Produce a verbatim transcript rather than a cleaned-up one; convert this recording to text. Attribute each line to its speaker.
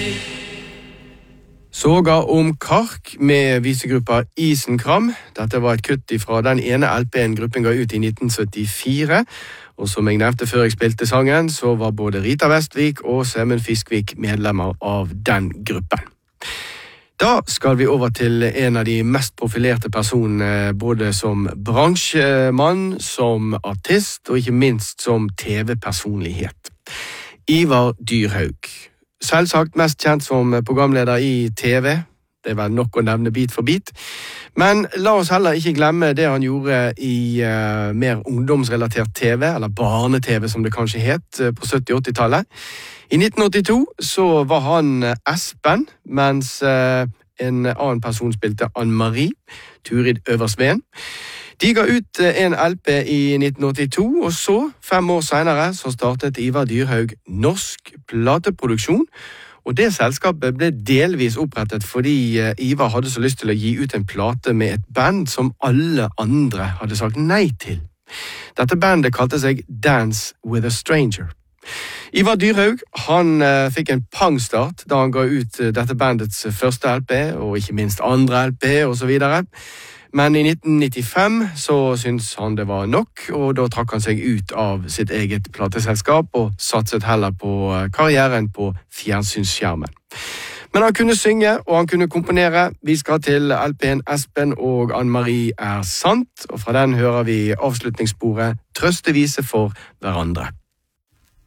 Speaker 1: Såga om Kark med visegruppa Isenkram. Dette var et kutt fra den ene L P-en gruppen ga ut i nitten syttifire. Og som jeg nevnte før jeg spilte sangen, så var både Rita Vestvik og Semund Fiskvik medlemmer av den gruppen. Da skal vi over til en av de mest profilerte personene, både som bransjemann, som artist og ikke minst som T V-personlighet. Ivar Dyrhaug. Selvsagt mest kjent som programleder i T V. Det er vel nok å nevne bit for bit. Men la oss heller ikke glemme det han gjorde i uh, mer ungdomsrelatert T V, eller barne-T V som det kanskje het, uh, på sytti- og åtti-tallet. I nitten åttito så var han uh, Espen, mens uh, en annen person spilte Anne-Marie, Turid Øversveen. De ga ut uh, en L P i nitten åttito, og så, fem år senere, så startet Ivar Dyrhaug Norsk Plateproduksjon. Og det selskapet ble delvis opprettet fordi Ivar hadde så lyst til å gi ut en plate med et band som alle andre hadde sagt nei til. Dette bandet kalte seg Dance with a Stranger. Ivar Dyrhaug, han uh, fikk en pangstart da han ga ut uh, dette bandets første L P, og ikke minst andre L P, og så videre. Men i nitten nittifem så syntes han det var nok, og da trakk han seg ut av sitt eget plateselskap og satset heller på karrieren på fjernsynsskjermen. Men han kunne synge, og han kunne komponere. Vi skal til L P-en Espen og Anne-Marie er sant, og fra den hører vi avslutningssporet Trøstevise for hverandre.